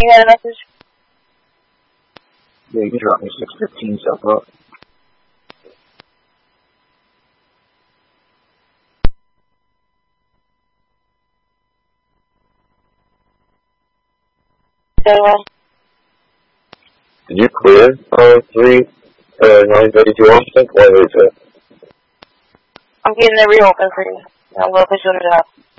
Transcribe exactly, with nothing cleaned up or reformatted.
You got a message? Yeah, you can drop me six fifteen stuff up. So, Did you clear uh, three, uh, nine thirty-two Washington? One, eight, two. I'm getting the reopen for you. I'm going to put you on the job.